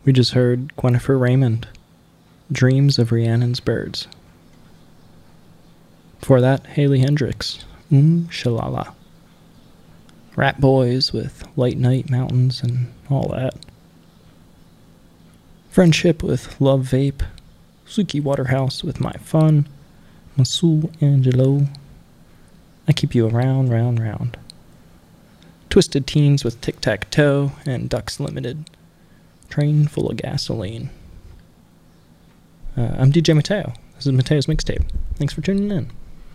We just heard Gwennifer Raymond, Dreams of Rhiannon's Birds. Before that, Haley Hendricks, Shalala. Rat Boys with Light Night Mountains and all that. Friendship with Love Vape. Suki Waterhouse with My Fun. Masul Angelo. I Keep You Around, Round, Round. Twisted Teens with Tic Tac Toe and Ducks Limited. Train Full of Gasoline. I'm DJ Mateo. This is Mateo's Mixtape. Thanks for tuning in.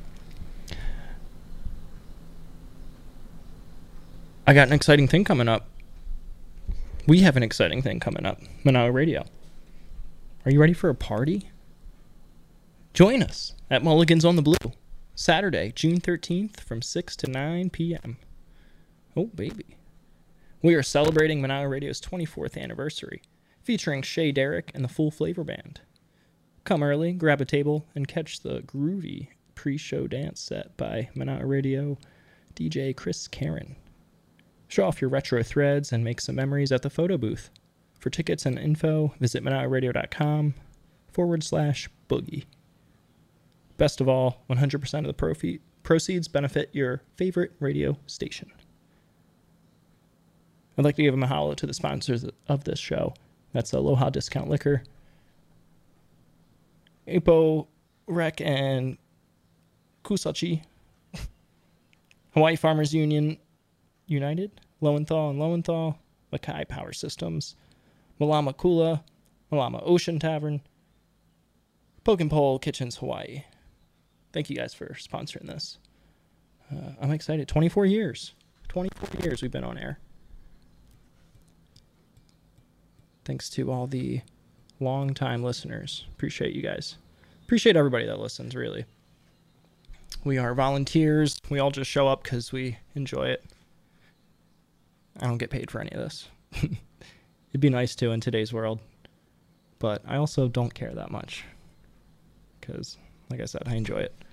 I got an exciting thing coming up. We have an exciting thing coming up. Manawa Radio. Are you ready for a party? Join us at Mulligan's on the Blue. Saturday, June 13th from 6 to 9 p.m. Oh, baby. We are celebrating Manawa Radio's 24th anniversary, featuring Shay Derrick and the Full Flavor Band. Come early, grab a table, and catch the groovy pre-show dance set by Manawa Radio DJ Chris Karen. Show off your retro threads and make some memories at the photo booth. For tickets and info, visit manawaradio.com/boogie. Best of all, 100% of the proceeds benefit your favorite radio station. I'd like to give a mahalo to the sponsors of this show. That's Aloha Discount Liquor, Apo Rec and Kusachi, Hawaii Farmers Union United, Lowenthal and Lowenthal, Mackay Power Systems, Malama Kula, Malama Ocean Tavern, Poke and Pole Kitchens Hawaii. Thank you guys for sponsoring this. I'm excited. 24 years. 24 years we've been on air. Thanks to all the long-time listeners. Appreciate you guys. Appreciate everybody that listens, really. We are volunteers. We all just show up because we enjoy it. I don't get paid for any of this. It'd be nice to in today's world. But I also don't care that much. Because, like I said, I enjoy it.